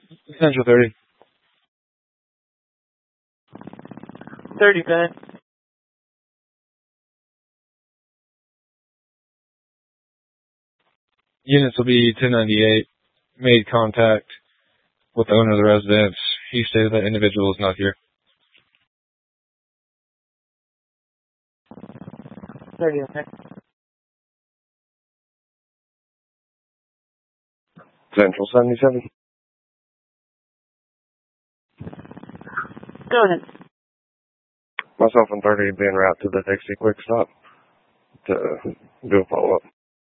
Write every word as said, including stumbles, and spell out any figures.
Central thirty. thirty, Ben. Units will be ten ninety-eight. Made contact with the owner of the residence. He stated that individual is not here. thirty, okay. Central seventy-seven. Go ahead. Myself and thirty being route to the Dixie Quick Stop to do a follow-up.